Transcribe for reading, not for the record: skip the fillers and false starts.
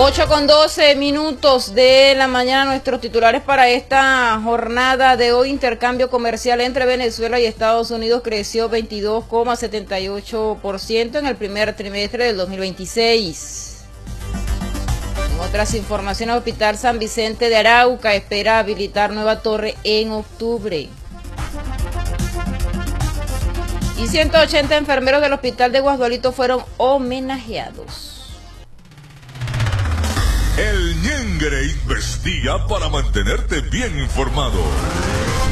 8:12 de la mañana, nuestros titulares para esta jornada de hoy. Intercambio comercial entre Venezuela y Estados Unidos creció 22,78% en el primer trimestre del 2026. En otras informaciones, Hospital San Vicente de Arauca espera habilitar nueva torre en octubre. Y 180 enfermeros del Hospital de Guasdualito fueron homenajeados. El Ñengre investiga para mantenerte bien informado.